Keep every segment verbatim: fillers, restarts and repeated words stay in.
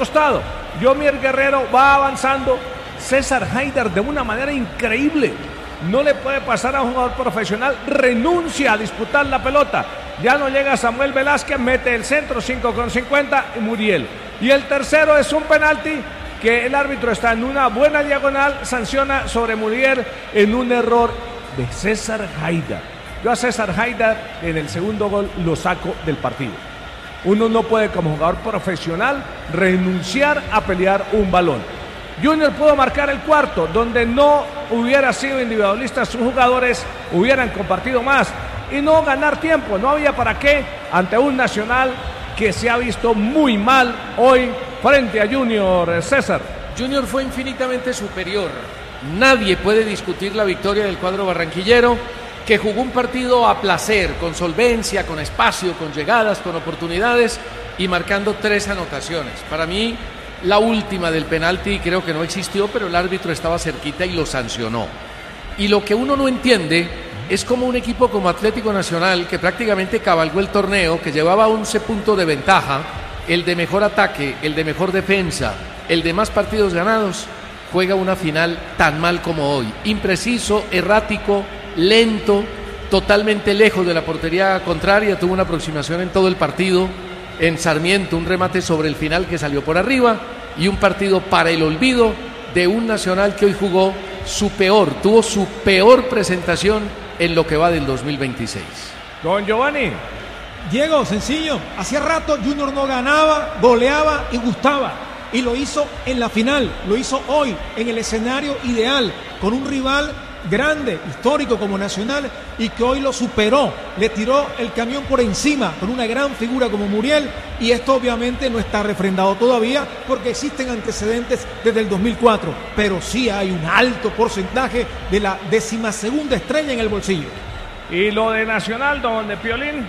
costado. Yomier Guerrero va avanzando. César Haidar de una manera increíble. No le puede pasar a un jugador profesional. Renuncia a disputar la pelota. Ya no llega Samuel Velázquez, mete el centro, cinco con cincuenta y Muriel. Y el tercero es un penalti que el árbitro está en una buena diagonal, sanciona sobre Muriel en un error de César Haidar. Yo a César Haidar en el segundo gol lo saco del partido. Uno no puede como jugador profesional renunciar a pelear un balón. Junior pudo marcar el cuarto, donde no hubiera sido individualista, sus jugadores hubieran compartido más y no ganar tiempo. No había para qué ante un Nacional que se ha visto muy mal hoy frente a Junior. César. Junior fue infinitamente superior. Nadie puede discutir la victoria del cuadro barranquillero, que jugó un partido a placer, con solvencia, con espacio, con llegadas, con oportunidades y marcando tres anotaciones. Para mí, la última del penalti creo que no existió, pero el árbitro estaba cerquita y lo sancionó. Y lo que uno no entiende es como un equipo como Atlético Nacional, que prácticamente cabalgó el torneo, que llevaba once puntos de ventaja, el de mejor ataque, el de mejor defensa, el de más partidos ganados, juega una final tan mal como hoy. Impreciso, errático, lento, totalmente lejos de la portería contraria, tuvo una aproximación en todo el partido, en Sarmiento un remate sobre el final que salió por arriba y un partido para el olvido de un Nacional que hoy jugó su peor, tuvo su peor presentación en lo que va del dos mil veintiséis. Don Giovanni. Diego, sencillo, hacía rato Junior no ganaba, goleaba y gustaba. Y lo hizo en la final, lo hizo hoy, en el escenario ideal, con un rival grande, histórico como Nacional, y que hoy lo superó, le tiró el camión por encima con una gran figura como Muriel, y esto obviamente no está refrendado todavía porque existen antecedentes desde el dos mil cuatro, pero sí hay un alto porcentaje de la decimasegunda estrella en el bolsillo. Y lo de Nacional, donde Piolín.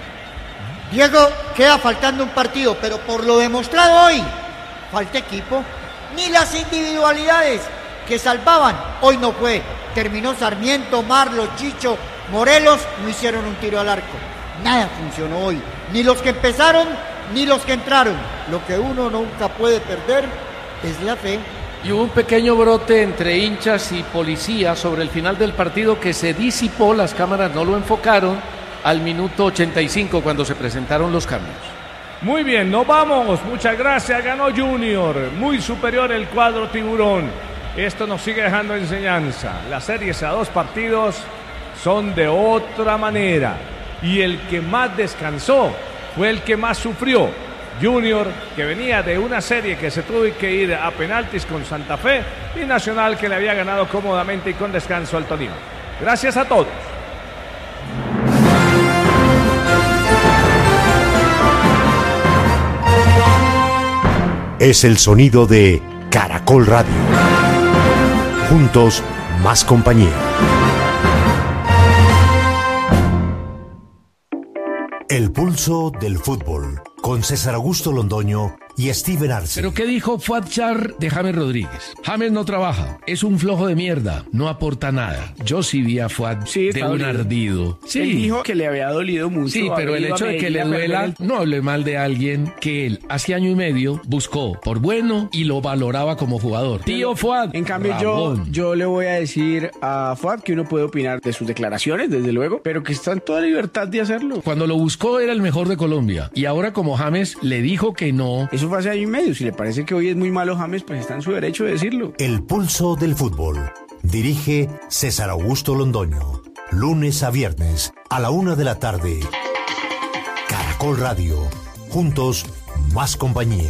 Diego, queda faltando un partido, pero por lo demostrado hoy, falta equipo, ni las individualidades que salvaban, hoy no fue. Terminó Sarmiento, Marlos, Chicho, Morelos, no hicieron un tiro al arco. Nada funcionó hoy. Ni los que empezaron, ni los que entraron. Lo que uno nunca puede perder es la fe. Y hubo un pequeño brote entre hinchas y policía sobre el final del partido que se disipó, las cámaras no lo enfocaron, al minuto ochenta y cinco cuando se presentaron los cambios. Muy bien, nos vamos. Muchas gracias. Ganó Junior. Muy superior el cuadro tiburón. Esto nos sigue dejando enseñanza. Las series a dos partidos son de otra manera. Y el que más descansó fue el que más sufrió. Junior, que venía de una serie que se tuvo que ir a penaltis con Santa Fe, y Nacional, que le había ganado cómodamente y con descanso al Tolima. Gracias a todos. Es el sonido de Caracol Radio. Juntos, más compañía. El pulso del fútbol, con César Augusto Londoño y Steven Arce. ¿Pero qué dijo Fuad Char de James Rodríguez? James no trabaja, es un flojo de mierda, no aporta nada. Yo sí vi a Fuad sí, de un dolido. ardido. Sí. Él dijo que le había dolido mucho. Sí, pero el hecho de que le duela, el... no hable mal de alguien que él hace año y medio buscó por bueno y lo valoraba como jugador. Tío Fuad. En cambio yo, yo le voy a decir a Fuad que uno puede opinar de sus declaraciones, desde luego, pero que está en toda libertad de hacerlo. Cuando lo buscó era el mejor de Colombia y ahora como James le dijo que no. Eso fue hace año y medio. Si le parece que hoy es muy malo James, pues está en su derecho de decirlo. El pulso del fútbol. Dirige César Augusto Londoño. Lunes a viernes a la una de la tarde. Caracol Radio. Juntos, más compañía.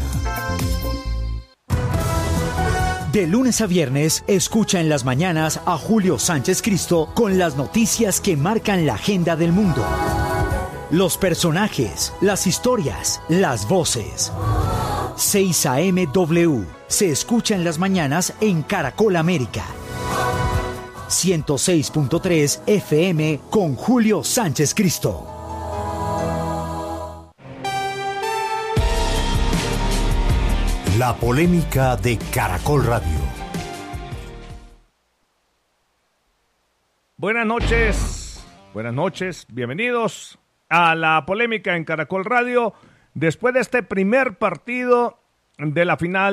De lunes a viernes, escucha en las mañanas a Julio Sánchez Cristo con las noticias que marcan la agenda del mundo. Los personajes, las historias, las voces. seis A M W se escucha en las mañanas en Caracol América. ciento seis punto tres F M con Julio Sánchez Cristo. La polémica de Caracol Radio. Buenas noches, buenas noches, bienvenidos a la polémica en Caracol Radio. Después de este primer partido de la final